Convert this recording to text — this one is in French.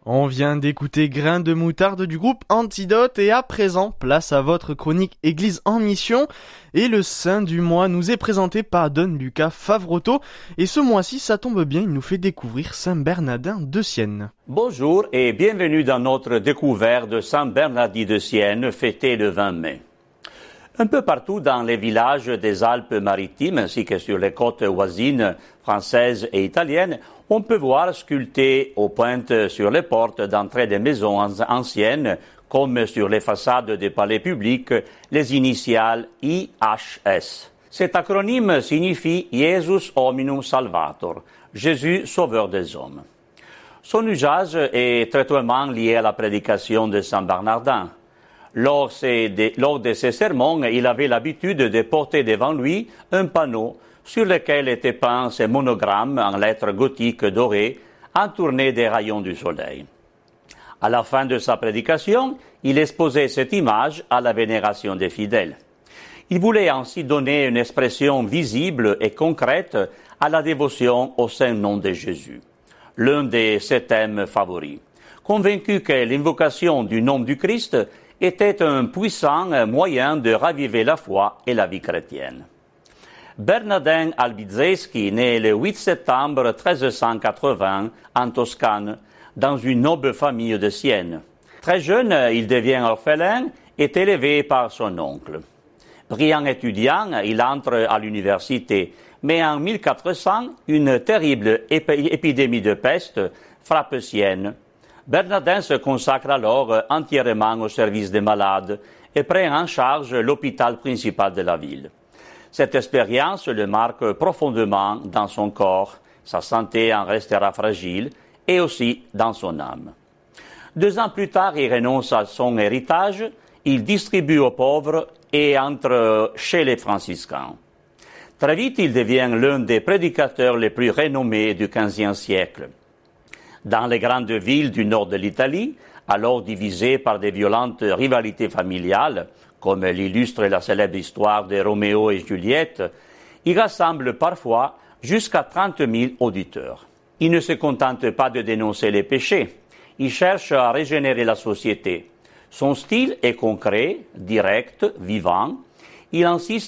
On vient d'écouter Grain de moutarde du groupe Antidote et à présent, place à votre chronique Église en mission. Et le saint du mois nous est présenté par Don Lucas Favroto. Et ce mois-ci, ça tombe bien, il nous fait découvrir Saint Bernardin de Sienne. Bonjour et bienvenue dans notre découverte de Saint Bernardin de Sienne, fêté le 20 mai. Un peu partout dans les villages des Alpes-Maritimes, ainsi que sur les côtes voisines françaises et italiennes, on peut voir sculptés aux pointes sur les portes d'entrée des maisons anciennes, comme sur les façades des palais publics, les initiales IHS. Cet acronyme signifie Jesus Hominum Salvator, Jésus Sauveur des hommes. Son usage est étroitement lié à la prédication de Saint Bernardin. Lors de ses sermons, il avait l'habitude de porter devant lui un panneau sur lequel étaient peints ces monogrammes en lettres gothiques dorées, entournés des rayons du soleil. À la fin de sa prédication, il exposait cette image à la vénération des fidèles. Il voulait ainsi donner une expression visible et concrète à la dévotion au saint nom de Jésus, l'un de ses thèmes favoris, convaincu que l'invocation du nom du Christ était un puissant moyen de raviver la foi et la vie chrétienne. Bernardin Albizeski naît le 8 septembre 1380 en Toscane, dans une noble famille de Sienne. Très jeune, il devient orphelin et est élevé par son oncle. Brillant étudiant, il entre à l'université, mais en 1400, une terrible épidémie de peste frappe Sienne. Bernardin se consacre alors entièrement au service des malades et prend en charge l'hôpital principal de la ville. Cette expérience le marque profondément dans son corps, sa santé en restera fragile et aussi dans son âme. 2 ans plus tard, il renonce à son héritage, il distribue aux pauvres et entre chez les franciscains. Très vite, il devient l'un des prédicateurs les plus renommés du XVe siècle. Dans les grandes villes du nord de l'Italie, alors divisées par des violentes rivalités familiales, comme l'illustre la célèbre histoire de Roméo et Juliette, il rassemble parfois jusqu'à 30 000 auditeurs. Il ne se contente pas de dénoncer les péchés, il cherche à régénérer la société. Son style est concret, direct, vivant. Il insiste